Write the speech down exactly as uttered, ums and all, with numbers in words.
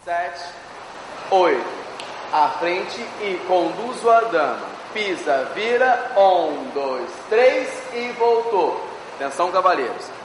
sete, oito. À frente e conduzo a dama. Pisa, vira, um, dois, três e voltou. Atenção, cavaleiros.